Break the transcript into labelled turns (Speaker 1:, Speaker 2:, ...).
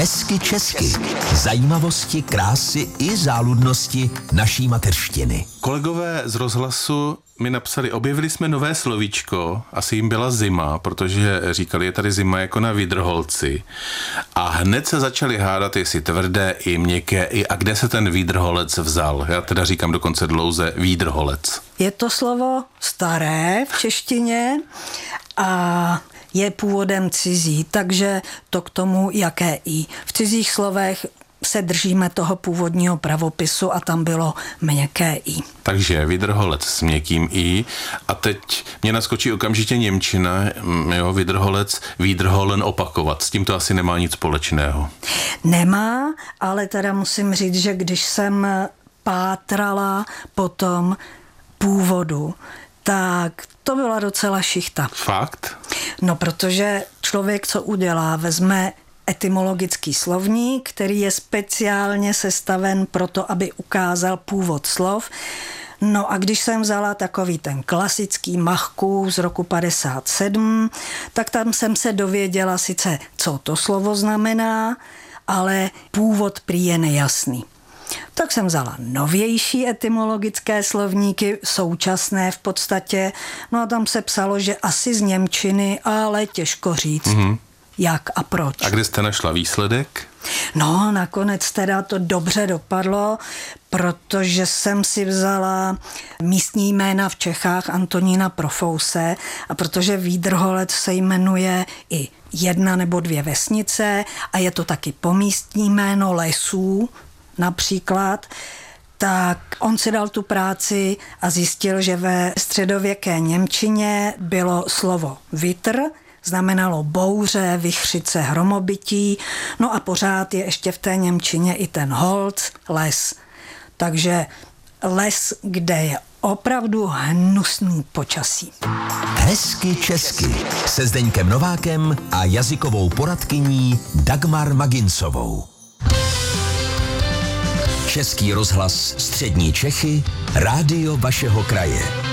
Speaker 1: Hezky česky. Zajímavosti, krásy i záludnosti naší mateřštiny.
Speaker 2: Kolegové z rozhlasu mi napsali, objevili jsme nové slovíčko, asi jim byla zima, protože říkali, je tady zima jako na výdrholci. A hned se začali hádat, jestli tvrdé i měkké, a kde se ten výdrholec vzal. Já teda říkám dokonce dlouze výdrholec.
Speaker 3: Je to slovo staré v češtině a je původem cizí, takže to k tomu jaké i. V cizích slovech se držíme toho původního pravopisu a tam bylo měkké i.
Speaker 2: Takže výdrholec s měkkým i. A teď mě naskočí okamžitě němčina, jo, výdrholec, výdrholen opakovat. S tím to asi nemá nic společného.
Speaker 3: Nemá, ale teda musím říct, že když jsem pátrala po tom původu, tak to byla docela šichta.
Speaker 2: Fakt?
Speaker 3: No, protože člověk, co udělá, vezme etymologický slovník, který je speciálně sestaven proto, aby ukázal původ slov. No a když jsem vzala takový ten klasický Machku z roku 57, tak tam jsem se dověděla sice, co to slovo znamená, ale původ prý je nejasný. Tak jsem vzala novější etymologické slovníky, současné v podstatě, no a tam se psalo, že asi z němčiny, ale těžko říct. Jak a proč.
Speaker 2: A kde jste našla výsledek?
Speaker 3: No, nakonec teda to dobře dopadlo, protože jsem si vzala místní jména v Čechách Antonína Profouse a protože Výdrholec se jmenuje i 1 nebo 2 vesnice a je to taky pomístní jméno lesů například, tak on si dal tu práci a zjistil, že ve středověké němčině bylo slovo vitr, znamenalo bouře, vichřice, hromobytí, no a pořád je ještě v té němčině i ten Holz, les. Takže les, kde je opravdu hnusný počasí.
Speaker 1: Hezky česky se Zdeňkem Novákem a jazykovou poradkyní Dagmar Maginsovou. Český rozhlas Střední Čechy, rádio vašeho kraje.